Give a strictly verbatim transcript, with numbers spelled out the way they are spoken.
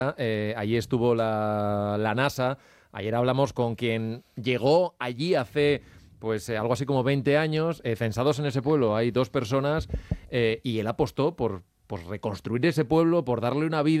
Eh, allí estuvo la, la NASA. Ayer hablamos con quien llegó allí hace pues eh, algo así como veinte años. Eh, censados en ese pueblo hay dos personas eh, y él apostó por, por reconstruir ese pueblo, por darle una vida